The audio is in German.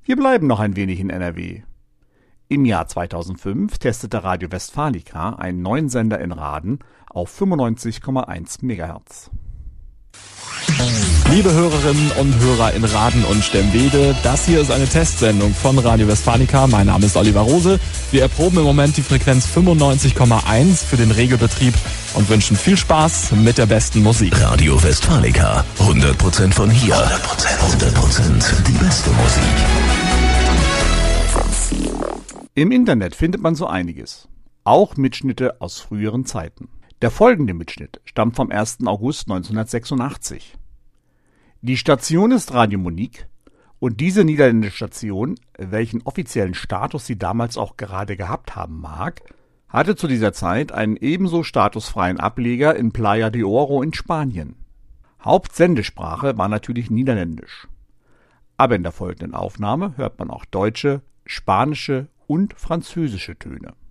Wir bleiben noch ein wenig in NRW. Im Jahr 2005 testete Radio Westfalica einen neuen Sender in Rahden auf 95,1 MHz. Liebe Hörerinnen und Hörer in Rahden und Stemwede, das hier ist eine Testsendung von Radio Westfalica. Mein Name ist Oliver Rose. Wir erproben im Moment die Frequenz 95,1 für den Regelbetrieb und wünschen viel Spaß mit der besten Musik. Radio Westfalica, 100% von hier, 100% die beste Musik. Im Internet findet man so einiges, auch Mitschnitte aus früheren Zeiten. Der folgende Mitschnitt stammt vom 1. August 1986. Die Station ist Radio Monique und diese niederländische Station, welchen offiziellen Status sie damals auch gerade gehabt haben mag, hatte zu dieser Zeit einen ebenso statusfreien Ableger in Playa de Oro in Spanien. Hauptsendesprache war natürlich Niederländisch. Aber in der folgenden Aufnahme hört man auch deutsche, spanische und französische Töne.